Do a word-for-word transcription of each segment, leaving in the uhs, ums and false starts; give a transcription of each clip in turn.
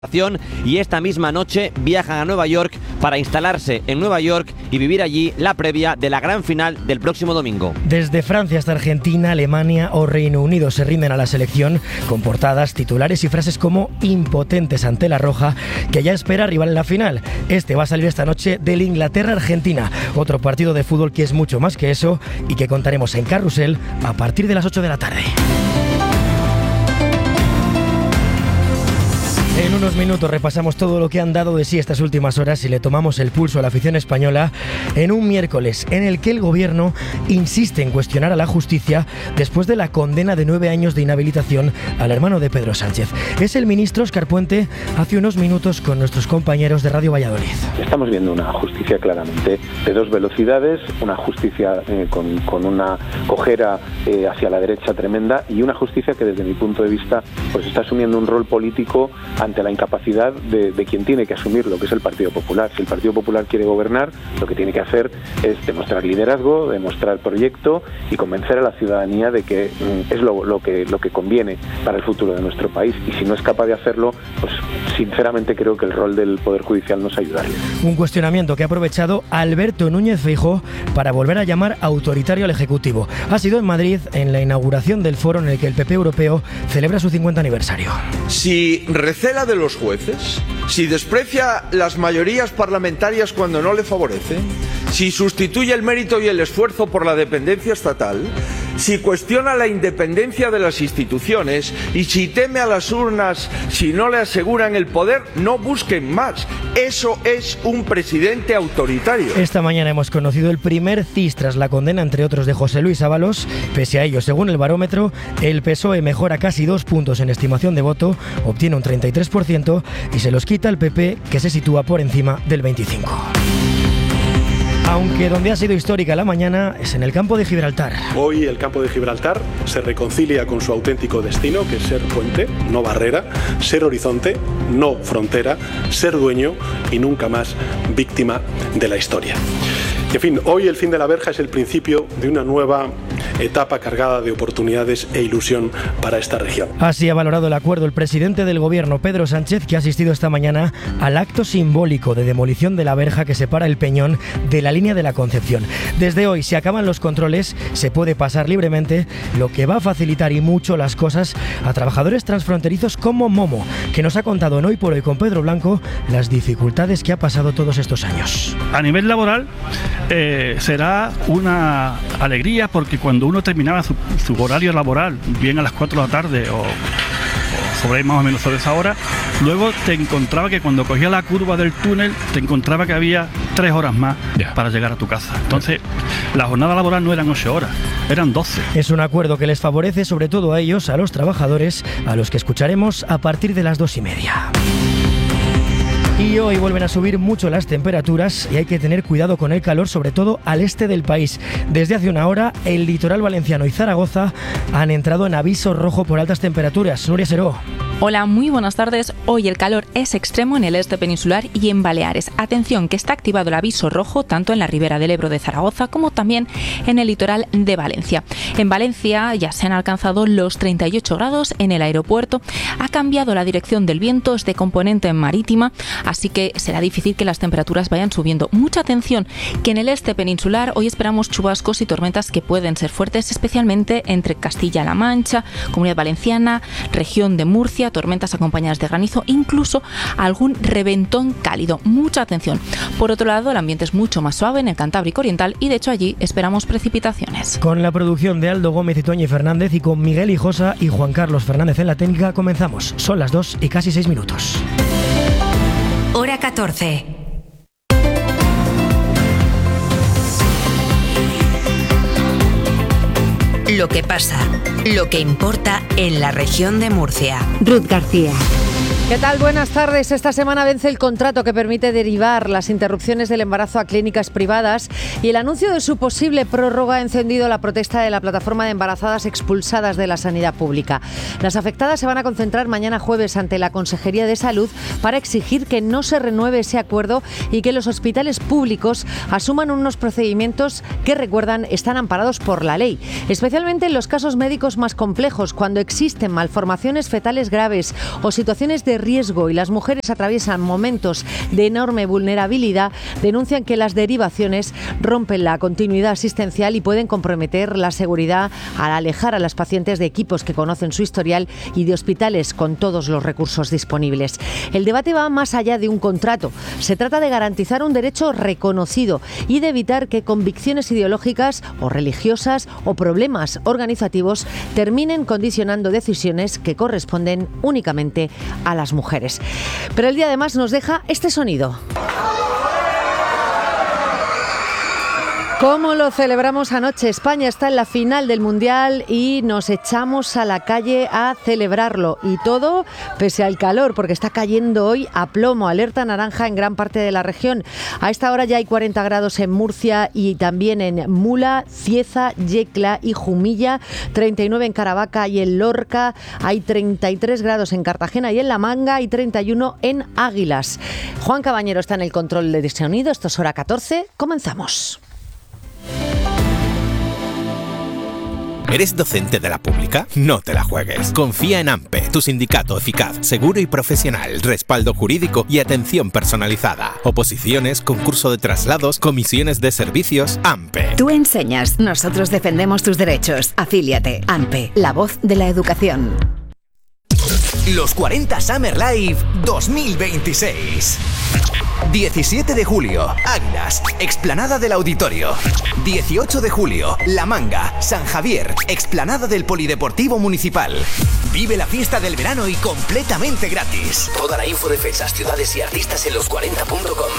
Y esta misma noche viajan a Nueva York para instalarse en Nueva York y vivir allí la previa de la gran final del próximo domingo. Desde Francia hasta Argentina, Alemania o Reino Unido se rinden a la selección con portadas, titulares y frases como impotentes ante la roja, que ya espera rival en la final. Este va a salir esta noche del Inglaterra-Argentina, otro partido de fútbol que es mucho más que eso y que contaremos en Carrusel a partir de las ocho de la tarde. En unos minutos repasamos todo lo que han dado de sí estas últimas horas y le tomamos el pulso a la afición española en un miércoles en el que el gobierno insiste en cuestionar a la justicia después de la condena de nueve años de inhabilitación al hermano de Pedro Sánchez. Es el ministro Óscar Puente hace unos minutos con nuestros compañeros de Radio Valladolid. Estamos viendo una justicia claramente de dos velocidades, una justicia eh, con, con una cojera eh, hacia la derecha tremenda y una justicia que desde mi punto de vista pues está asumiendo un rol político ante la incapacidad de, de quien tiene que asumirlo, que es el Partido Popular. Si el Partido Popular quiere gobernar, lo que tiene que hacer es demostrar liderazgo, demostrar proyecto y convencer a la ciudadanía de que mm, es lo, lo, que, lo que conviene para el futuro de nuestro país. Y si no es capaz de hacerlo, pues sinceramente creo que el rol del Poder Judicial nos ayudaría. Un cuestionamiento que ha aprovechado Alberto Núñez Feijóo para volver a llamar autoritario al Ejecutivo. Ha sido en Madrid, en la inauguración del foro en el que el P P europeo celebra su cincuenta aniversario. Si recela de los jueces, si desprecia las mayorías parlamentarias cuando no le favorecen, si sustituye el mérito y el esfuerzo por la dependencia estatal, si cuestiona la independencia de las instituciones y si teme a las urnas si no le aseguran el poder, no busquen más. Eso es un presidente autoritario. Esta mañana hemos conocido el primer C I S tras la condena, entre otros, de José Luis Ábalos. Pese a ello, según el barómetro, el P S O E mejora casi dos puntos en estimación de voto, obtiene un treinta y tres por ciento y se los quita el P P, que se sitúa por encima del veinticinco por ciento. Aunque donde ha sido histórica la mañana es en el campo de Gibraltar. Hoy el campo de Gibraltar se reconcilia con su auténtico destino, que es ser puente, no barrera, ser horizonte, no frontera, ser dueño y nunca más víctima de la historia. En fin, hoy el fin de la verja es el principio de una nueva etapa cargada de oportunidades e ilusión para esta región. Así ha valorado el acuerdo el presidente del gobierno, Pedro Sánchez, que ha asistido esta mañana al acto simbólico de demolición de la verja que separa el Peñón de la línea de la Concepción. Desde hoy, si acaban los controles, se puede pasar libremente, lo que va a facilitar y mucho las cosas a trabajadores transfronterizos como Momo, que nos ha contado en Hoy por Hoy con Pedro Blanco las dificultades que ha pasado todos estos años. A nivel laboral, eh, será una alegría porque cuando uno terminaba su, su horario laboral, bien a las cuatro de la tarde o, o sobre más o menos sobre esa hora, luego te encontraba que cuando cogía la curva del túnel, te encontraba que había tres horas más yeah. para llegar a tu casa. Entonces, la jornada laboral no eran ocho horas, eran doce. Es un acuerdo que les favorece sobre todo a ellos, a los trabajadores, a los que escucharemos a partir de las dos y media. Y hoy vuelven a subir mucho las temperaturas y hay que tener cuidado con el calor, sobre todo al este del país. Desde hace una hora, el litoral valenciano y Zaragoza han entrado en aviso rojo por altas temperaturas. Nuria Seró. Hola, muy buenas tardes. Hoy el calor es extremo en el este peninsular y en Baleares. Atención, que está activado el aviso rojo tanto en la ribera del Ebro de Zaragoza como también en el litoral de Valencia. En Valencia ya se han alcanzado los treinta y ocho grados en el aeropuerto. Ha cambiado la dirección del viento, es de componente marítima, así que será difícil que las temperaturas vayan subiendo. Mucha atención, que en el este peninsular hoy esperamos chubascos y tormentas que pueden ser fuertes, especialmente entre Castilla-La Mancha, Comunidad Valenciana, región de Murcia, tormentas acompañadas de granizo, incluso algún reventón cálido. Mucha atención. Por otro lado, el ambiente es mucho más suave en el Cantábrico Oriental y de hecho allí esperamos precipitaciones. Con la producción de Aldo Gómez y Toñi Fernández y con Miguel Hijosa y Juan Carlos Fernández en la técnica, comenzamos. Son las dos y casi seis minutos. Hora catorce. Lo que pasa, lo que importa en la región de Murcia. Ruth García. ¿Qué tal? Buenas tardes. Esta semana vence el contrato que permite derivar las interrupciones del embarazo a clínicas privadas y el anuncio de su posible prórroga ha encendido la protesta de la plataforma de embarazadas expulsadas de la sanidad pública. Las afectadas se van a concentrar mañana jueves ante la Consejería de Salud para exigir que no se renueve ese acuerdo y que los hospitales públicos asuman unos procedimientos que, recuerdan, están amparados por la ley, especialmente en los casos médicos más complejos, cuando existen malformaciones fetales graves o situaciones de riesgo y las mujeres atraviesan momentos de enorme vulnerabilidad, denuncian que las derivaciones rompen la continuidad asistencial y pueden comprometer la seguridad al alejar a las pacientes de equipos que conocen su historial y de hospitales con todos los recursos disponibles. El debate va más allá de un contrato. Se trata de garantizar un derecho reconocido y de evitar que convicciones ideológicas o religiosas o problemas organizativos terminen condicionando decisiones que corresponden únicamente a las mujeres. Pero el día además nos deja este sonido. ¿Cómo lo celebramos anoche? España está en la final del Mundial y nos echamos a la calle a celebrarlo. Y todo pese al calor, porque está cayendo hoy a plomo. Alerta naranja en gran parte de la región. A esta hora ya hay cuarenta grados en Murcia y también en Mula, Cieza, Yecla y Jumilla. treinta y nueve en Caravaca y en Lorca. Hay treinta y tres grados en Cartagena y en La Manga y treinta y uno en Águilas. Juan Cabañero está en el control de sonido. Esto es Hora catorce. Comenzamos. ¿Eres docente de la pública? No te la juegues. Confía en AMPE, tu sindicato eficaz, seguro y profesional, respaldo jurídico y atención personalizada. Oposiciones, concurso de traslados, comisiones de servicios. AMPE. Tú enseñas, nosotros defendemos tus derechos. Afíliate. AMPE, la voz de la educación. Los cuarenta Summer Live dos mil veintiséis. diecisiete de julio, Águilas, explanada del Auditorio. dieciocho de julio, La Manga, San Javier, explanada del Polideportivo Municipal. Vive la fiesta del verano y completamente gratis. Toda la info de fechas, ciudades y artistas en los cuarenta punto com.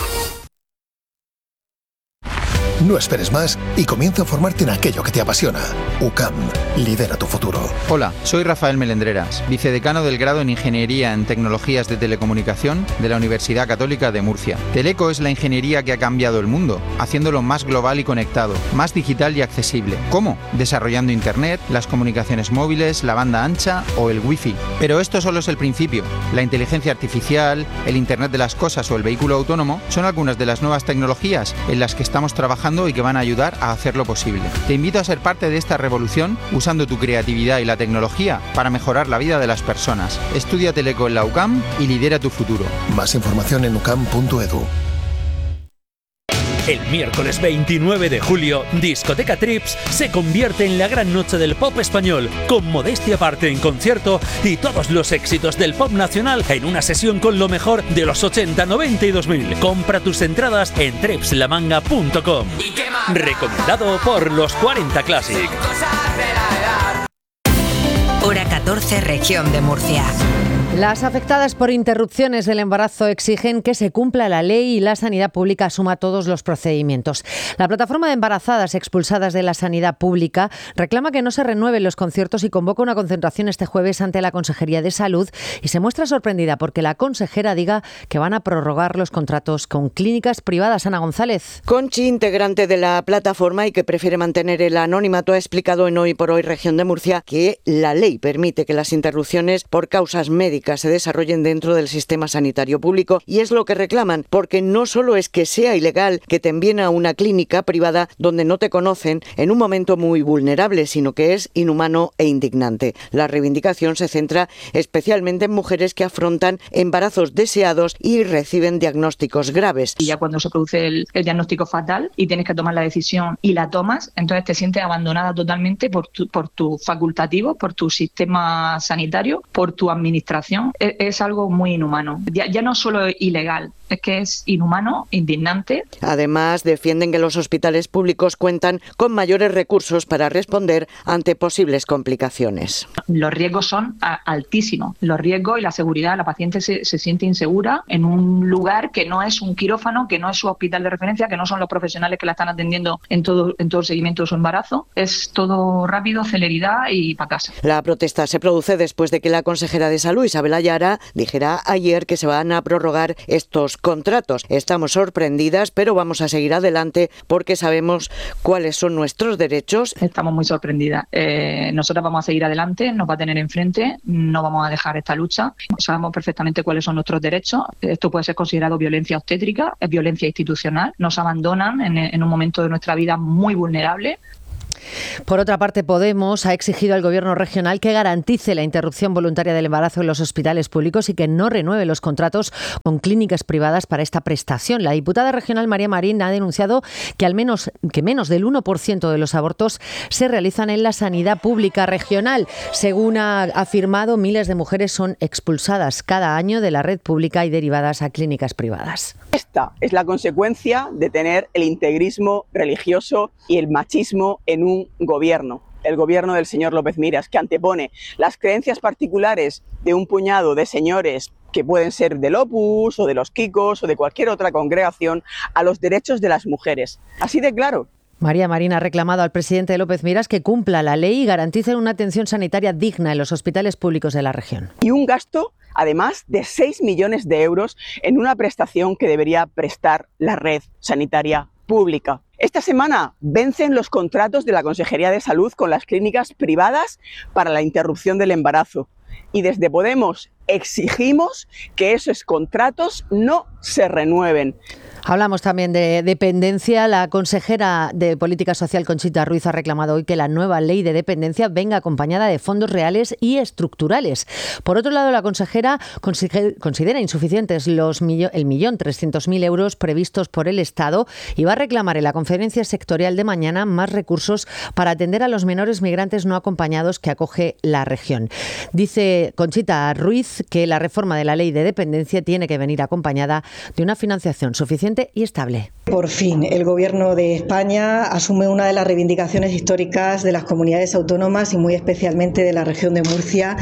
No esperes más y comienza a formarte en aquello que te apasiona. U C A M, lidera tu futuro. Hola, soy Rafael Melendreras, vicedecano del grado en Ingeniería en Tecnologías de Telecomunicación de la Universidad Católica de Murcia. Teleco es la ingeniería que ha cambiado el mundo, haciéndolo más global y conectado, más digital y accesible. ¿Cómo? Desarrollando Internet, las comunicaciones móviles, la banda ancha o el Wi-Fi. Pero esto solo es el principio. La inteligencia artificial, el Internet de las cosas o el vehículo autónomo son algunas de las nuevas tecnologías en las que estamos trabajando y que van a ayudar a hacerlo posible. Te invito a ser parte de esta revolución usando tu creatividad y la tecnología para mejorar la vida de las personas. Estudia Teleco en la U C A M y lidera tu futuro. Más información en u c a m punto e d u. El miércoles veintinueve de julio, Discoteca Trips se convierte en la gran noche del pop español, con Modestia Aparte en concierto y todos los éxitos del pop nacional en una sesión con lo mejor de los ochenta, noventa y dos mil. Compra tus entradas en trips la manga punto com. Recomendado por los cuarenta Classic. Hora catorce, región de Murcia. Las afectadas por interrupciones del embarazo exigen que se cumpla la ley y la sanidad pública asuma todos los procedimientos. La plataforma de embarazadas expulsadas de la sanidad pública reclama que no se renueven los conciertos y convoca una concentración este jueves ante la Consejería de Salud y se muestra sorprendida porque la consejera diga que van a prorrogar los contratos con clínicas privadas. Ana González. Conchi, integrante de la plataforma y que prefiere mantener el anonimato, ha explicado en Hoy por Hoy Región de Murcia que la ley permite que las interrupciones por causas médicas se desarrollen dentro del sistema sanitario público y es lo que reclaman, porque no solo es que sea ilegal que te envíen a una clínica privada donde no te conocen en un momento muy vulnerable, sino que es inhumano e indignante. La reivindicación se centra especialmente en mujeres que afrontan embarazos deseados y reciben diagnósticos graves. Y ya cuando se produce el, el diagnóstico fatal y tienes que tomar la decisión y la tomas, entonces te sientes abandonada totalmente por tu, por tu facultativo, por tu sistema sanitario, por tu administración. Es, es algo muy inhumano. Ya, ya no solo es ilegal, es que es inhumano, indignante. Además, defienden que los hospitales públicos cuentan con mayores recursos para responder ante posibles complicaciones. Los riesgos son a, altísimos. Los riesgos y la seguridad. La paciente se, se siente insegura en un lugar que no es un quirófano, que no es su hospital de referencia, que no son los profesionales que la están atendiendo en todo, en todo el seguimiento de su embarazo. Es todo rápido, celeridad y para casa. La protesta se produce después de que la consejera de Salud, Isabel Ayara, dijera ayer que se van a prorrogar estos contratos. Estamos sorprendidas, pero vamos a seguir adelante porque sabemos cuáles son nuestros derechos. Estamos muy sorprendidas. Eh, nosotras vamos a seguir adelante, nos va a tener enfrente, no vamos a dejar esta lucha. Sabemos perfectamente cuáles son nuestros derechos. Esto puede ser considerado violencia obstétrica, es violencia institucional. Nos abandonan en, en un momento de nuestra vida muy vulnerable. Por otra parte, Podemos ha exigido al Gobierno regional que garantice la interrupción voluntaria del embarazo en los hospitales públicos y que no renueve los contratos con clínicas privadas para esta prestación. La diputada regional María Marín ha denunciado que al menos que menos del uno por ciento de los abortos se realizan en la sanidad pública regional. Según ha afirmado, miles de mujeres son expulsadas cada año de la red pública y derivadas a clínicas privadas. Esta es la consecuencia de tener el integrismo religioso y el machismo en un gobierno. El gobierno del señor López Miras, que antepone las creencias particulares de un puñado de señores que pueden ser del Opus o de los Kikos o de cualquier otra congregación a los derechos de las mujeres. Así de claro. María Marín ha reclamado al presidente López Miras que cumpla la ley y garantice una atención sanitaria digna en los hospitales públicos de la región. Y un gasto, además, de seis millones de euros en una prestación que debería prestar la red sanitaria pública. Esta semana vencen los contratos de la Consejería de Salud con las clínicas privadas para la interrupción del embarazo. Y desde Podemos exigimos que esos contratos no se renueven. Hablamos también de dependencia. La consejera de Política Social, Conchita Ruiz, ha reclamado hoy que la nueva ley de dependencia venga acompañada de fondos reales y estructurales. Por otro lado, la consejera considera insuficientes los millo- el millón trescientos mil euros previstos por el Estado y va a reclamar en la conferencia sectorial de mañana más recursos para atender a los menores migrantes no acompañados que acoge la región. Dice Conchita Ruiz que la reforma de la ley de dependencia tiene que venir acompañada de una financiación suficiente y estable. Por fin, el Gobierno de España asume una de las reivindicaciones históricas de las comunidades autónomas y muy especialmente de la región de Murcia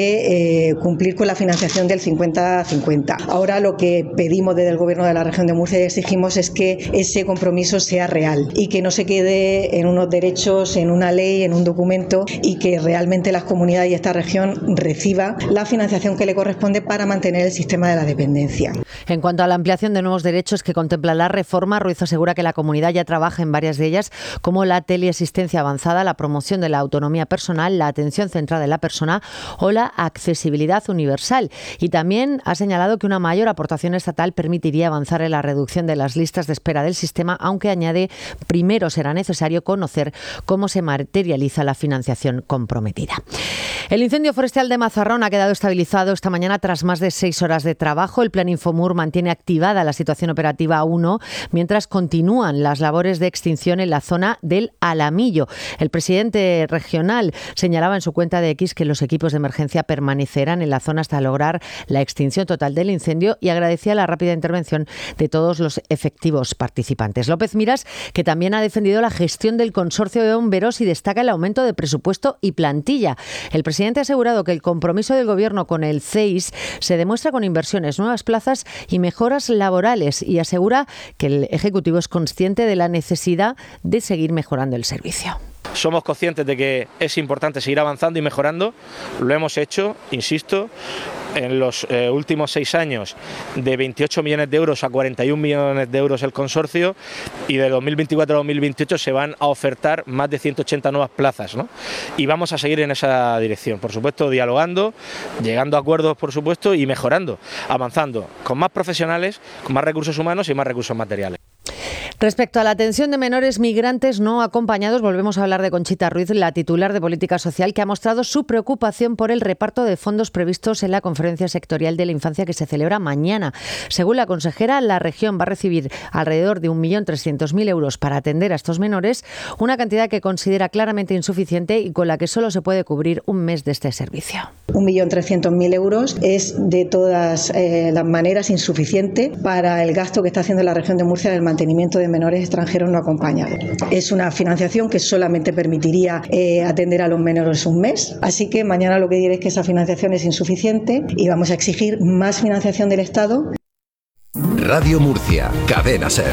de eh, cumplir con la financiación del cincuenta cincuenta. Ahora lo que pedimos desde el Gobierno de la región de Murcia y exigimos es que ese compromiso sea real y que no se quede en unos derechos, en una ley, en un documento y que realmente las comunidades y esta región reciba la financiación que le corresponde para mantener el sistema de la dependencia. En cuanto a la ampliación de nuevos derechos que contempla la reforma, Ruiz asegura que la comunidad ya trabaja en varias de ellas, como la teleasistencia avanzada, la promoción de la autonomía personal, la atención centrada en la persona o la accesibilidad universal. Y también ha señalado que una mayor aportación estatal permitiría avanzar en la reducción de las listas de espera del sistema, aunque añade, primero será necesario conocer cómo se materializa la financiación comprometida. El incendio forestal de Mazarrón ha quedado estabilizado esta mañana tras más de seis horas de trabajo. El Plan Infomur mantiene activada la situación operativa uno, mientras continúan las labores de extinción en la zona del Alamillo. El presidente regional señalaba en su cuenta de X que los equipos de emergencia permanecerán en la zona hasta lograr la extinción total del incendio y agradecía la rápida intervención de todos los efectivos participantes. López Miras, que también ha defendido la gestión del consorcio de bomberos y destaca el aumento de presupuesto y plantilla. El presidente ha asegurado que el compromiso del Gobierno con el C E I S se demuestra con inversiones, nuevas plazas y mejoras laborales, y asegura que el Ejecutivo es consciente de la necesidad de seguir mejorando el servicio. Somos conscientes de que es importante seguir avanzando y mejorando. Lo hemos hecho, insisto, en los eh, últimos seis años, de veintiocho millones de euros a cuarenta y un millones de euros el consorcio, y de dos mil veinticuatro a dos mil veintiocho se van a ofertar más de ciento ochenta nuevas plazas, ¿no? Y vamos a seguir en esa dirección, por supuesto, dialogando, llegando a acuerdos, por supuesto, y mejorando, avanzando, con más profesionales, con más recursos humanos y más recursos materiales. Respecto a la atención de menores migrantes no acompañados, volvemos a hablar de Conchita Ruiz, la titular de Política Social, que ha mostrado su preocupación por el reparto de fondos previstos en la Conferencia Sectorial de la Infancia que se celebra mañana. Según la consejera, la región va a recibir alrededor de un millón trescientos mil euros para atender a estos menores, una cantidad que considera claramente insuficiente y con la que solo se puede cubrir un mes de este servicio. un millón trescientos mil euros es de todas eh, las maneras insuficiente para el gasto que está haciendo la región de Murcia del mantenimiento de menores extranjeros no acompañados. Es una financiación que solamente permitiría eh, atender a los menores un mes, así que mañana lo que diré es que esa financiación es insuficiente y vamos a exigir más financiación del Estado. Radio Murcia, Cadena SER.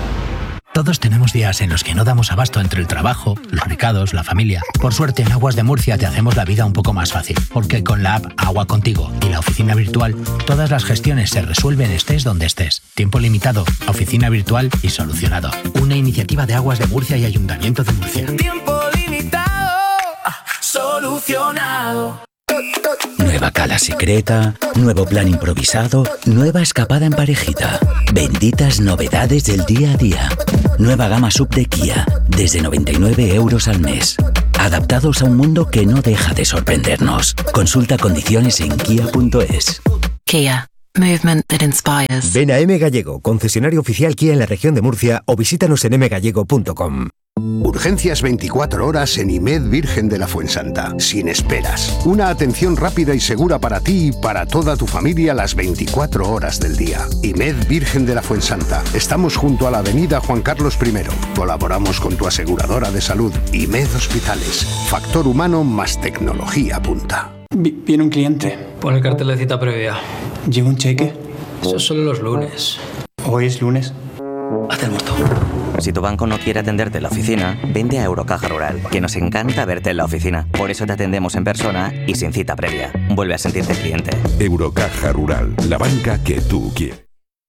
Todos tenemos días en los que no damos abasto entre el trabajo, los recados, la familia. Por suerte, en Aguas de Murcia te hacemos la vida un poco más fácil, porque con la app Agua Contigo y la oficina virtual, todas las gestiones se resuelven estés donde estés. Tiempo limitado, oficina virtual y solucionado. Una iniciativa de Aguas de Murcia y Ayuntamiento de Murcia. Tiempo limitado, solucionado. Nueva cala secreta, nuevo plan improvisado, nueva escapada en parejita. Benditas novedades del día a día. Nueva gama sub de Kia, desde noventa y nueve euros al mes. Adaptados a un mundo que no deja de sorprendernos. Consulta condiciones en kia punto es. Kia. Movement that inspires. Ven a M Gallego, concesionario oficial Kia en la región de Murcia, o visítanos en m gallego punto com. Urgencias veinticuatro horas en I M E D Virgen de la Fuensanta. Sin esperas. Una atención rápida y segura para ti y para toda tu familia las veinticuatro horas del día. I M E D Virgen de la Fuensanta. Estamos junto a la avenida Juan Carlos primero. Colaboramos con tu aseguradora de salud. I M E D Hospitales. Factor humano más tecnología punta. Viene un cliente. Pon el cartel de cita previa. ¿Lleva un cheque? Eso es solo los lunes. ¿Hoy es lunes? Haz el muerto. Si tu banco no quiere atenderte en la oficina, vende a Eurocaja Rural, que nos encanta verte en la oficina. Por eso te atendemos en persona y sin cita previa. Vuelve a sentirte cliente. Eurocaja Rural, la banca que tú quieres.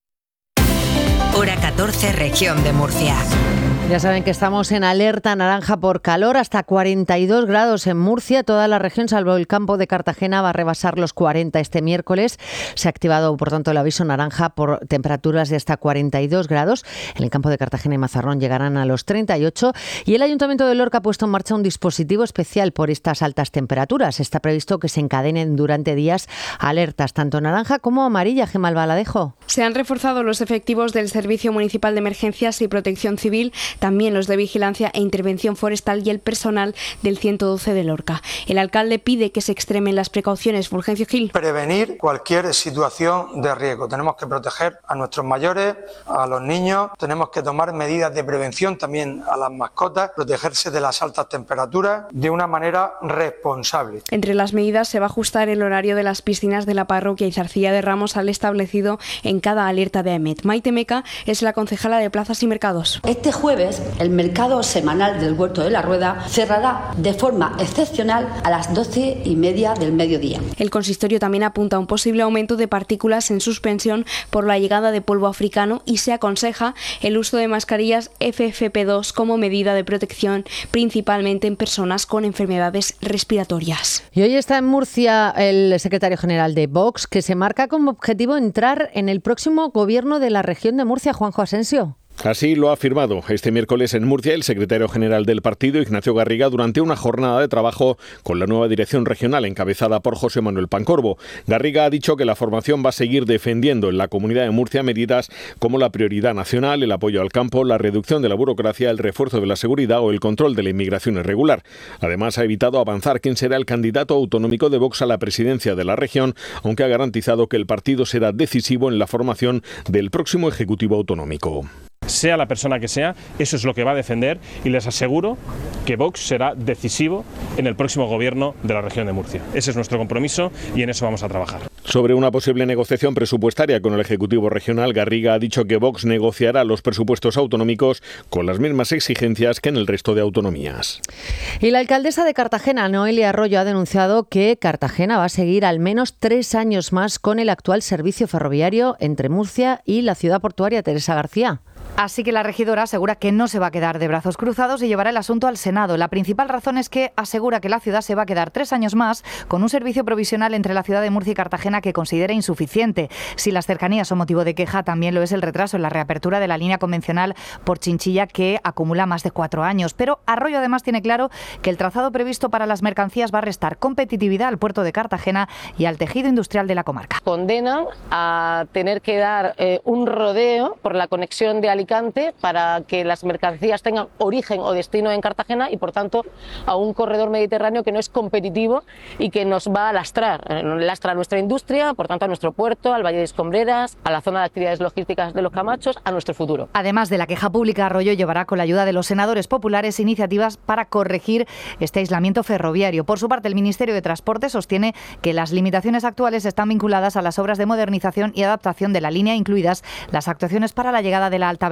Hora catorce, región de Murcia. Ya saben que estamos en alerta naranja por calor, hasta cuarenta y dos grados en Murcia. Toda la región, salvo el campo de Cartagena, va a rebasar los cuarenta este miércoles. Se ha activado, por tanto, el aviso naranja por temperaturas de hasta cuarenta y dos grados. En el campo de Cartagena y Mazarrón llegarán a los treinta y ocho. Y el Ayuntamiento de Lorca ha puesto en marcha un dispositivo especial por estas altas temperaturas. Está previsto que se encadenen durante días alertas, tanto naranja como amarilla. Gemma Albaladejo. Se han reforzado los efectivos del Servicio Municipal de Emergencias y Protección Civil, también los de Vigilancia e Intervención Forestal y el personal del ciento doce de Lorca. El alcalde pide que se extremen las precauciones. Fulgencio Gil. Prevenir cualquier situación de riesgo. Tenemos que proteger a nuestros mayores, a los niños, tenemos que tomar medidas de prevención también a las mascotas, protegerse de las altas temperaturas de una manera responsable. Entre las medidas se va a ajustar el horario de las piscinas de la parroquia Izarcilla de Ramos al establecido en cada alerta de A E M E T. Maite Meca es la concejala de Plazas y Mercados. Este jueves el mercado semanal del Huerto de la Rueda cerrará de forma excepcional a las doce y media del mediodía. El consistorio también apunta a un posible aumento de partículas en suspensión por la llegada de polvo africano y se aconseja el uso de mascarillas F F P dos como medida de protección, principalmente en personas con enfermedades respiratorias. Y hoy está en Murcia el secretario general de Vox, que se marca como objetivo entrar en el próximo gobierno de la región de Murcia, Juanjo Asensio. Así lo ha afirmado este miércoles en Murcia el secretario general del partido, Ignacio Garriga, durante una jornada de trabajo con la nueva dirección regional encabezada por José Manuel Pancorbo. Garriga ha dicho que la formación va a seguir defendiendo en la Comunidad de Murcia medidas como la prioridad nacional, el apoyo al campo, la reducción de la burocracia, el refuerzo de la seguridad o el control de la inmigración irregular. Además, ha evitado avanzar quién será el candidato autonómico de Vox a la presidencia de la región, aunque ha garantizado que el partido será decisivo en la formación del próximo Ejecutivo Autonómico. Sea la persona que sea, eso es lo que va a defender y les aseguro que Vox será decisivo en el próximo gobierno de la región de Murcia. Ese es nuestro compromiso y en eso vamos a trabajar. Sobre una posible negociación presupuestaria con el Ejecutivo Regional, Garriga ha dicho que Vox negociará los presupuestos autonómicos con las mismas exigencias que en el resto de autonomías. Y la alcaldesa de Cartagena, Noelia Arroyo, ha denunciado que Cartagena va a seguir al menos tres años más con el actual servicio ferroviario entre Murcia y la ciudad portuaria. Teresa García. Así que la regidora asegura que no se va a quedar de brazos cruzados y llevará el asunto al Senado. La principal razón es que asegura que la ciudad se va a quedar tres años más con un servicio provisional entre la ciudad de Murcia y Cartagena que considera insuficiente. Si las cercanías son motivo de queja, también lo es el retraso en la reapertura de la línea convencional por Chinchilla, que acumula más de cuatro años. Pero Arroyo además tiene claro que el trazado previsto para las mercancías va a restar competitividad al puerto de Cartagena y al tejido industrial de la comarca. Condenan a tener que dar eh, un rodeo por la conexión de Alicante para que las mercancías tengan origen o destino en Cartagena y por tanto a un corredor mediterráneo que no es competitivo y que nos va a lastrar, lastra a nuestra industria, por tanto a nuestro puerto, al Valle de Escombreras, a la zona de actividades logísticas de los Camachos, a nuestro futuro. Además de la queja pública, Arroyo llevará con la ayuda de los senadores populares iniciativas para corregir este aislamiento ferroviario. Por su parte, el Ministerio de Transporte sostiene que las limitaciones actuales están vinculadas a las obras de modernización y adaptación de la línea, incluidas las actuaciones para la llegada de la alta velocidad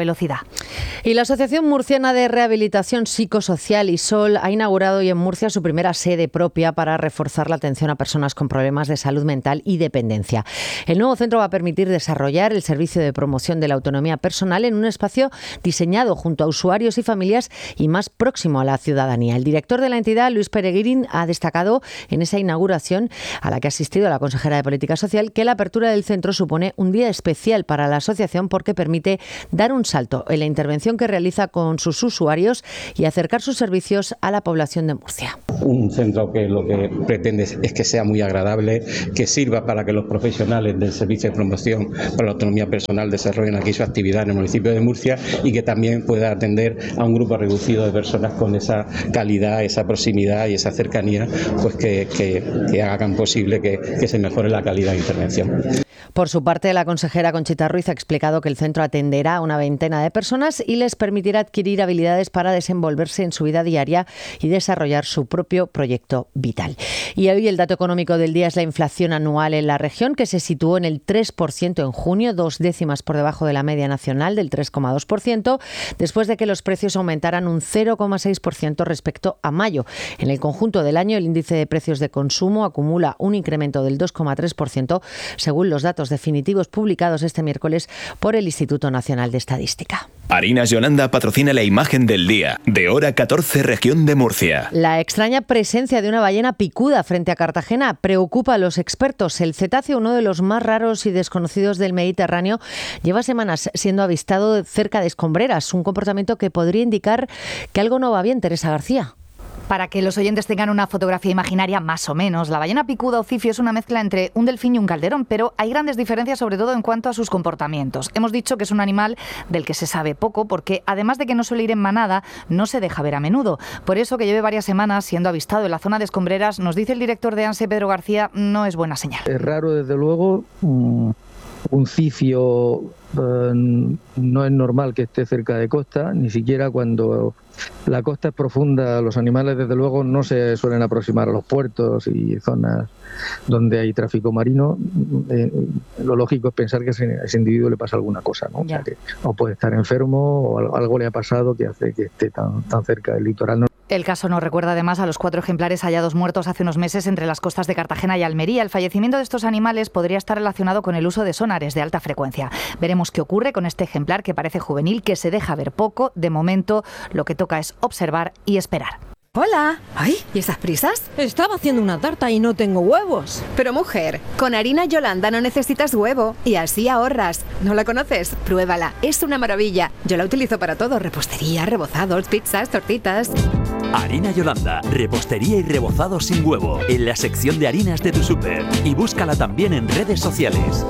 velocidad. Y la Asociación Murciana de Rehabilitación Psicosocial, I S O L, ha inaugurado hoy en Murcia su primera sede propia para reforzar la atención a personas con problemas de salud mental y dependencia. El nuevo centro va a permitir desarrollar el servicio de promoción de la autonomía personal en un espacio diseñado junto a usuarios y familias y más próximo a la ciudadanía. El director de la entidad, Luis Peregrín, ha destacado en esa inauguración, a la que ha asistido la consejera de Política Social, que la apertura del centro supone un día especial para la asociación porque permite dar un salto en la intervención que realiza con sus usuarios y acercar sus servicios a la población de Murcia. Un centro que lo que pretende es que sea muy agradable, que sirva para que los profesionales del servicio de promoción para la autonomía personal desarrollen aquí su actividad en el municipio de Murcia y que también pueda atender a un grupo reducido de personas con esa calidad, esa proximidad y esa cercanía, pues que, que, que hagan posible que, que se mejore la calidad de intervención. Por su parte, la consejera Conchita Ruiz ha explicado que el centro atenderá a una veintena de personas y les permitirá adquirir habilidades para desenvolverse en su vida diaria y desarrollar su propio proyecto vital. Y hoy el dato económico del día es la inflación anual en la región, que se situó en el tres por ciento en junio, dos décimas por debajo de la media nacional del tres coma dos por ciento, después de que los precios aumentaran un cero coma seis por ciento respecto a mayo. En el conjunto del año, el índice de precios de consumo acumula un incremento del dos coma tres por ciento, según los datos definitivos publicados este miércoles por el Instituto Nacional de Estadística. Harinas Yolanda patrocina la imagen del día, de hora catorce, región de Murcia. La extraña presencia de una ballena picuda frente a Cartagena preocupa a los expertos. El cetáceo, uno de los más raros y desconocidos del Mediterráneo, lleva semanas siendo avistado cerca de escombreras, un comportamiento que podría indicar que algo no va bien. Teresa García. Para que los oyentes tengan una fotografía imaginaria más o menos, la ballena picuda o cifio es una mezcla entre un delfín y un calderón, pero hay grandes diferencias sobre todo en cuanto a sus comportamientos. Hemos dicho que es un animal del que se sabe poco porque, además de que no suele ir en manada, no se deja ver a menudo. Por eso que lleve varias semanas siendo avistado en la zona de Escombreras, nos dice el director de ANSE, Pedro García, no es buena señal. Es raro, desde luego. Mm, un cifio eh, no es normal que esté cerca de costa, ni siquiera cuando la costa es profunda. Los animales, desde luego, no se suelen aproximar a los puertos y zonas donde hay tráfico marino. Eh, lo lógico es pensar que a ese, a ese individuo le pasa alguna cosa, ¿no? O sea, que o puede estar enfermo o algo le ha pasado que hace que esté tan, tan cerca del litoral. ¿no? El caso nos recuerda además a los cuatro ejemplares hallados muertos hace unos meses entre las costas de Cartagena y Almería. El fallecimiento de estos animales podría estar relacionado con el uso de sonares de alta frecuencia. Veremos qué ocurre con este ejemplar que parece juvenil, que se deja ver poco. De momento, lo que toca es observar y esperar. Hola. Ay, ¿y esas prisas? Estaba haciendo una tarta y no tengo huevos. Pero mujer, con harina Yolanda no necesitas huevo y así ahorras. ¿No la conoces? Pruébala, es una maravilla. Yo la utilizo para todo, repostería, rebozados, pizzas, tortitas. Harina Yolanda, repostería y rebozados sin huevo, en la sección de harinas de tu súper. Y búscala también en redes sociales.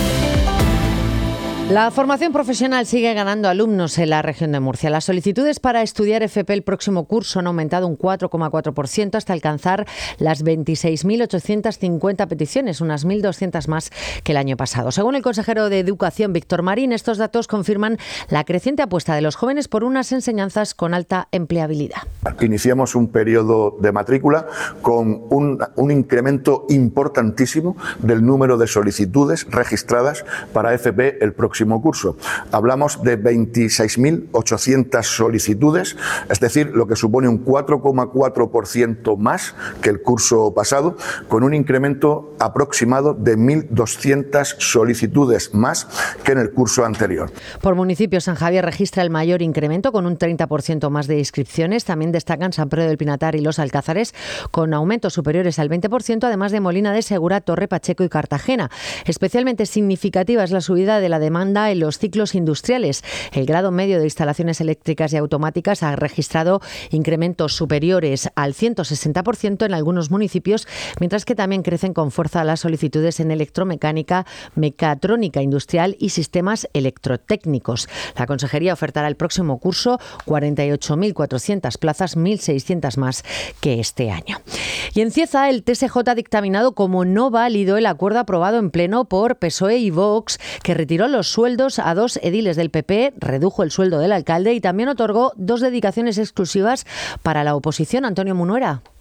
La formación profesional sigue ganando alumnos en la región de Murcia. Las solicitudes para estudiar F P el próximo curso han aumentado un cuatro coma cuatro por ciento hasta alcanzar las veintiséis mil ochocientas cincuenta peticiones, unas mil doscientas más que el año pasado. Según el consejero de Educación, Víctor Marín, estos datos confirman la creciente apuesta de los jóvenes por unas enseñanzas con alta empleabilidad. Iniciamos un periodo de matrícula con un, un incremento importantísimo del número de solicitudes registradas para F P el próximo curso. Hablamos de veintiséis mil ochocientas solicitudes, es decir, lo que supone un cuatro coma cuatro por ciento más que el curso pasado, con un incremento aproximado de mil doscientas solicitudes más que en el curso anterior. Por municipio, San Javier registra el mayor incremento con un treinta por ciento más de inscripciones. También destacan San Pedro del Pinatar y Los Alcázares con aumentos superiores al veinte por ciento, además de Molina de Segura, Torre Pacheco y Cartagena. Especialmente significativa es la subida de la demanda en los ciclos industriales. El grado medio de instalaciones eléctricas y automáticas ha registrado incrementos superiores al ciento sesenta por ciento en algunos municipios, mientras que también crecen con fuerza las solicitudes en electromecánica, mecatrónica industrial y sistemas electrotécnicos. La Consejería ofertará el próximo curso cuarenta y ocho mil cuatrocientas plazas, mil seiscientas más que este año. Y en Cieza, el T S J ha dictaminado como no válido el acuerdo aprobado en pleno por P S O E y Vox, que retiró los sueldos a dos ediles del P P, redujo el sueldo del alcalde y también otorgó dos dedicaciones exclusivas para la oposición. Antonio Munuera.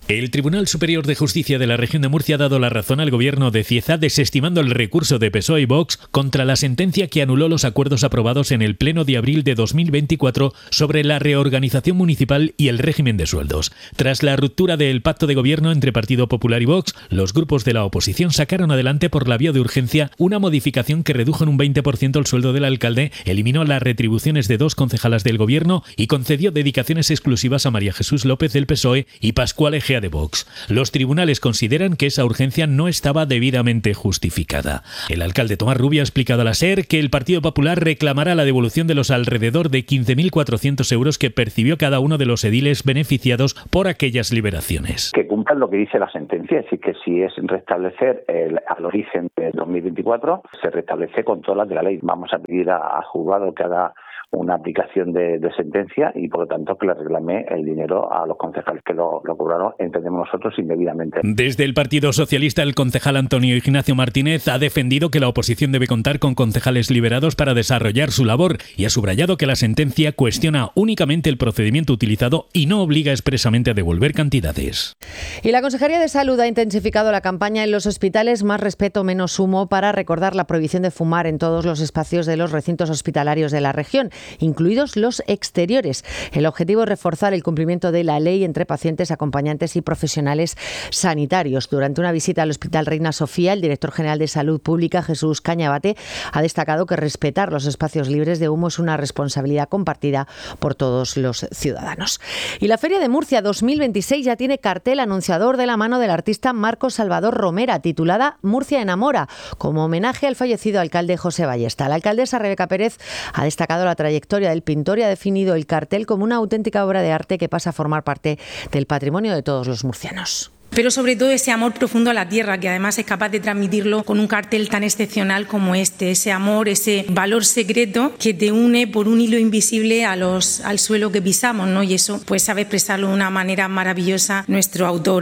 El Tribunal Superior de Justicia de la Región de Murcia ha dado la razón al gobierno de Cieza, desestimando el recurso de P S O E y Vox contra la sentencia que anuló los acuerdos aprobados en el Pleno de abril de dos mil veinticuatro sobre la reorganización municipal y el régimen de sueldos. Tras la ruptura del pacto de gobierno entre Partido Popular y Vox, los grupos de la oposición sacaron adelante por la vía de urgencia una modificación que redujo en un veinte por ciento el sueldo del alcalde, eliminó las retribuciones de dos concejalas del gobierno y concedió dedicaciones exclusivas a María Jesús López del P S O E y Pascual Egea de Vox. Los tribunales consideran que esa urgencia no estaba debidamente justificada. El alcalde Tomás Rubio ha explicado a la SER que el Partido Popular reclamará la devolución de los alrededor de quince mil cuatrocientos euros que percibió cada uno de los ediles beneficiados por aquellas liberaciones. Que cumplan lo que dice la sentencia, es decir, que si es restablecer el, al origen de dos mil veinticuatro, se restablece con todas las de la ley. Vamos a pedir al juzgado que haga una aplicación de, de sentencia y por lo tanto que le reclame el dinero a los concejales que lo, lo cobraron, entendemos nosotros, indebidamente. Desde el Partido Socialista, el concejal Antonio Ignacio Martínez ha defendido que la oposición debe contar con concejales liberados para desarrollar su labor y ha subrayado que la sentencia cuestiona únicamente el procedimiento utilizado y no obliga expresamente a devolver cantidades. Y la Consejería de Salud ha intensificado la campaña en los hospitales Más respeto, menos humo para recordar la prohibición de fumar en todos los espacios de los recintos hospitalarios de la región, incluidos los exteriores. El objetivo es reforzar el cumplimiento de la ley entre pacientes, acompañantes y profesionales sanitarios. Durante una visita al Hospital Reina Sofía, el director general de Salud Pública, Jesús Cañabate, ha destacado que respetar los espacios libres de humo es una responsabilidad compartida por todos los ciudadanos. Y la Feria de Murcia dos mil veintiséis ya tiene cartel anunciador de la mano del artista Marcos Salvador Romera, titulada Murcia enamora, como homenaje al fallecido alcalde José Ballesta. La alcaldesa Rebeca Pérez ha destacado la trayectoria del pintor y ha definido el cartel como una auténtica obra de arte que pasa a formar parte del patrimonio de todos los murcianos. Pero sobre todo ese amor profundo a la tierra, que además es capaz de transmitirlo con un cartel tan excepcional como este, ese amor, ese valor secreto que te une por un hilo invisible a los, al suelo que pisamos, ¿no? Y eso pues sabe expresarlo de una manera maravillosa nuestro autor.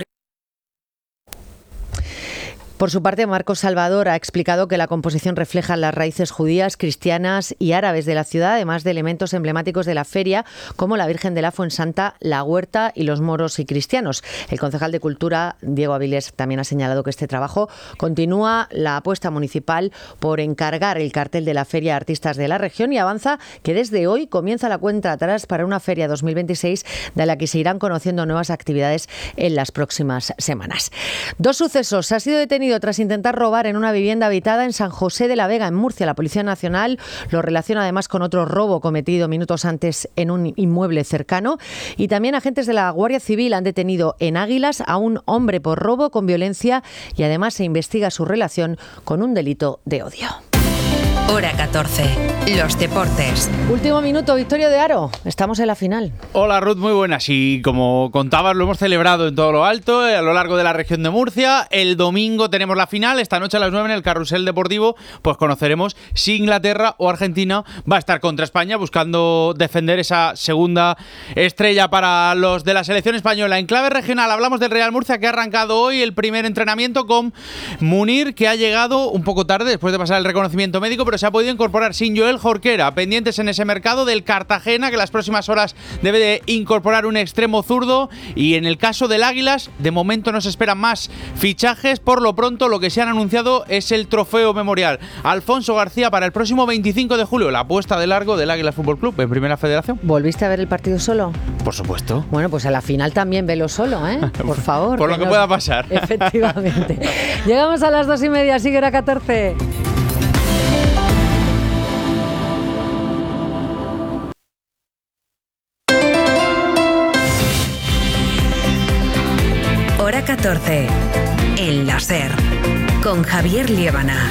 Por su parte, Marcos Salvador ha explicado que la composición refleja las raíces judías, cristianas y árabes de la ciudad, además de elementos emblemáticos de la feria, como la Virgen de la Fuensanta, la Huerta y los moros y cristianos. El concejal de Cultura, Diego Avilés, también ha señalado que este trabajo continúa la apuesta municipal por encargar el cartel de la Feria a artistas de la región y avanza que desde hoy comienza la cuenta atrás para una feria dos mil veintiséis de la que se irán conociendo nuevas actividades en las próximas semanas. Dos sucesos. Ha sido detenido tras intentar robar en una vivienda habitada en San José de la Vega, en Murcia. La Policía Nacional lo relaciona además con otro robo cometido minutos antes en un inmueble cercano. Y también agentes de la Guardia Civil han detenido en Águilas a un hombre por robo con violencia y además se investiga su relación con un delito de odio. Hora catorce. Los deportes. Último minuto, Victorio de Aro. Estamos en la final. Hola Ruth, muy buenas. Y como contabas, lo hemos celebrado en todo lo alto, a lo largo de la región de Murcia. El domingo tenemos la final. Esta noche a las nueve en el Carrusel Deportivo, pues conoceremos si Inglaterra o Argentina va a estar contra España, buscando defender esa segunda estrella para los de la selección española. En clave regional hablamos del Real Murcia, que ha arrancado hoy el primer entrenamiento con Munir, que ha llegado un poco tarde después de pasar el reconocimiento médico, pero se ha podido incorporar sin Joel Jorquera. Pendientes en ese mercado del Cartagena, que las próximas horas debe de incorporar un extremo zurdo. Y en el caso del Águilas, de momento no se esperan más fichajes. Por lo pronto, lo que se han anunciado es el trofeo memorial Alfonso García para el próximo veinticinco de julio, la apuesta de largo del Águilas Fútbol Club en Primera Federación. ¿Volviste a ver el partido solo? Por supuesto. Bueno, pues a la final también velo solo, ¿eh? Por favor. Por lo que, que nos... pueda pasar. Efectivamente. Llegamos a las dos y media, sigue Hora catorce. Hora catorce. El la SER. Con Javier Liébana.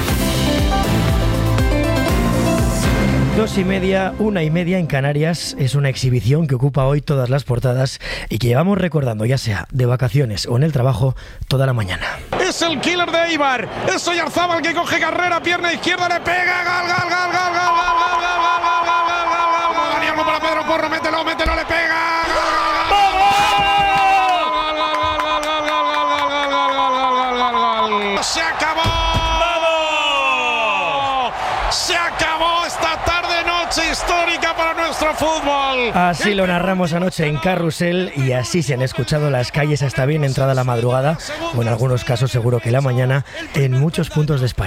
Dos y media, una y media en Canarias es una exhibición que ocupa hoy todas las portadas y que llevamos recordando, ya sea de vacaciones o en el trabajo, toda la mañana. Es el killer de Eibar, es Oyarzábal que coge carrera, pierna izquierda, le pega, gal, gal, gal, gal, gal, gal, gal, gal, gal, gal, gal, gal, gal, Daniel para Pedro Porro, mételo, mételo, le pega. Se acabó. ¡Vamos! Se acabó esta tarde noche histórica para nuestro fútbol. Así lo narramos anoche en Carrusel y así se han escuchado las calles hasta bien entrada la madrugada, o en algunos casos seguro que la mañana, en muchos puntos de España.